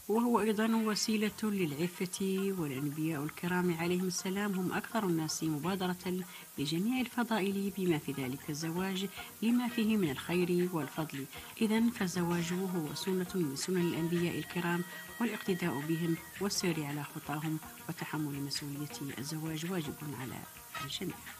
وهو أيضا وسيلة للعفة، والأنبياء الكرام عليهم السلام هم أكثر الناس مبادرة لجميع الفضائل بما في ذلك الزواج لما فيه من الخير والفضل. إذا فالزواج هو سنة من سنن الأنبياء الكرام، والاقتداء بهم والسير على خطاهم وتحمل مسؤولية الزواج واجب على الجميع.